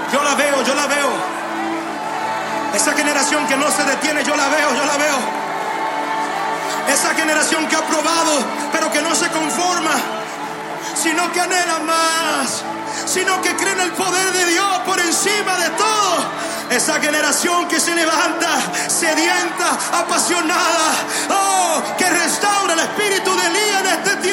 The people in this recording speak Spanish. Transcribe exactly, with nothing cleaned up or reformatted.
Yo la veo, yo la veo. Esa generación que no se detiene, yo la veo, yo la veo. Esa generación que ha probado, pero que no se conforma, sino que anhela más, sino que cree en el poder de Dios por encima de todo. Esa generación que se levanta, sedienta, apasionada, oh, que restaura el espíritu de Elías en este tiempo.